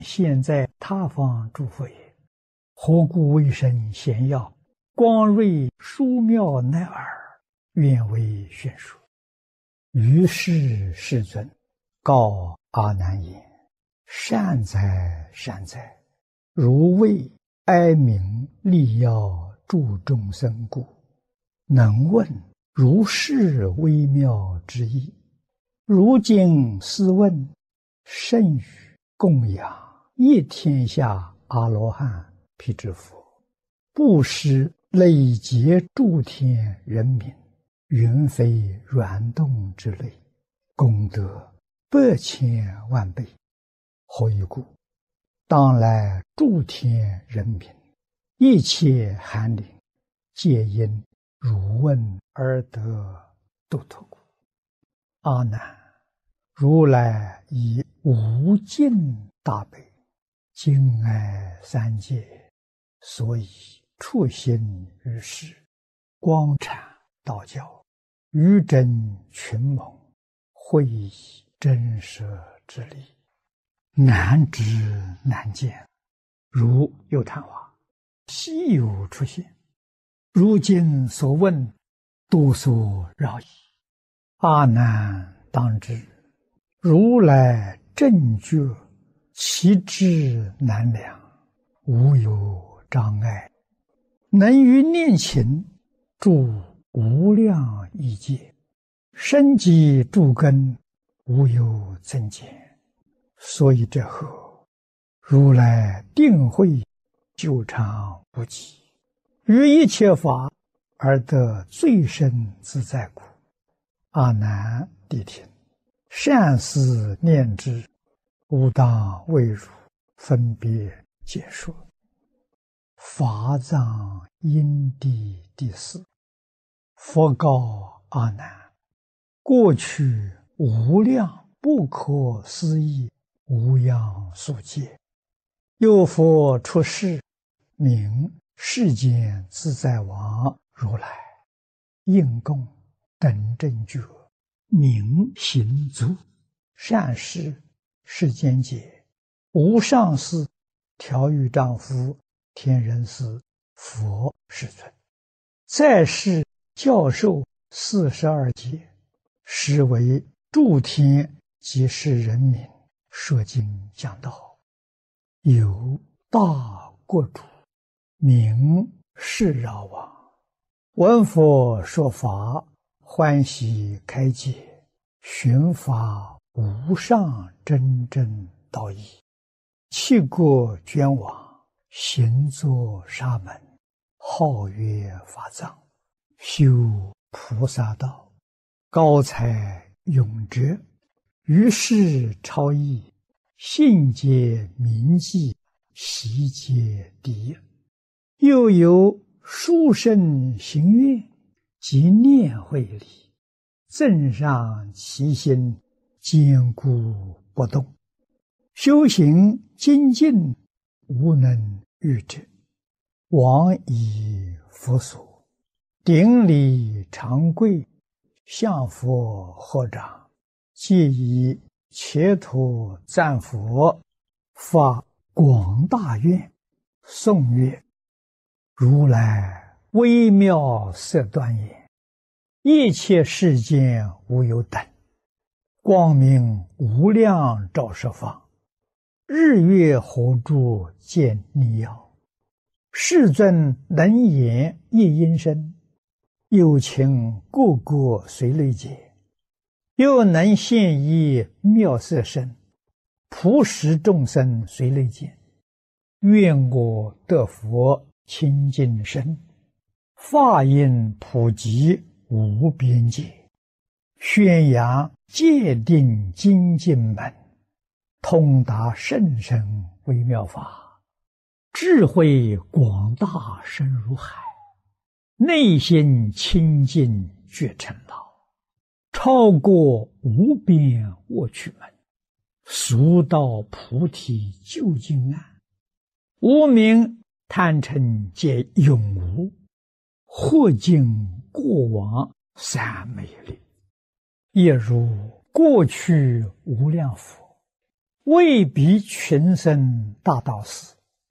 现在他方诸佛也，何故为生贤要，光瑞殊妙乃尔，愿为宣说。于是世尊告阿难言：善哉善哉，如为哀悯利要助众生故，能问如是微妙之意。如今斯问，甚于供养一天下阿罗汉辟支佛，布施累劫诸天人民，云非软动之类，功德100,000万倍。何以故？当来诸天人民，一切寒灵，皆因汝问而得度脱故。阿难，如来以无尽大悲，敬爱三界，所以处心于世，光阐道教，于真群蒙，会以真实之理，难知难见，如有昙花，稀有出现。如今所问，多所扰矣。阿难当知，如来正觉，其智难量，无有障碍，能于念勤住无量亿界，深积诸根，无有增减。所以这后，如来定慧久长不极，于一切法而得最深自在故。阿难谛听，善思念之，吾当为汝分别解说。法藏因地第4，佛告阿难：过去无量不可思议无量数劫，有佛出世，名世间自在王如来，应供等正觉，明行足，善事世间解，无上士、调御丈夫、天人师、佛世尊，在世教授42劫，实为诸天及世人民说经讲道。有大国主，名释饶王，闻佛说法，欢喜开解，寻发无上真正道义，弃国捐往，行作沙门，号曰法藏，修菩萨道，高才永哲，于是超逸，信解明记，习解第一。又有殊胜行愿及念慧力，增上其心，坚固不动，修行精进，无能御者。往以佛所，顶礼长跪，向佛合掌，皆以切土赞佛，发广大愿，颂曰：如来微妙色端严，一切世间无有等，光明无量照十方，日月火柱见逆耀，世尊能言一音声，有情个个随类解，又能现一妙色身，普使众生随类见。愿我得佛清净身，法音普及无边界，宣扬戒定精进门，通达甚深微妙法，智慧广大深如海，内心清净觉成老，超过无边卧趣门，速到菩提究竟岸，无明贪嗔皆永无，或尽过往三昧力，也如过去无量佛， 未必群生大道士。